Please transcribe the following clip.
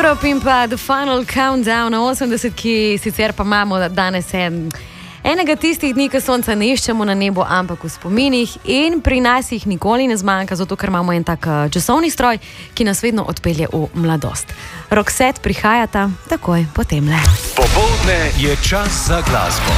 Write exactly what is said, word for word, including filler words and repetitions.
Europe in pa The Final Countdown na osemdeset, ki sicer pa imamo danes en, enega tistih dni, ko sonca ne iščemo na nebu, ampak v spominih, in pri nas jih nikoli ne zmanjka, zato ker imamo en tak časovni stroj, ki nas vedno odpelje v mladost. Roxette prihajata takoj potem le. Popoldne je čas za glasbo.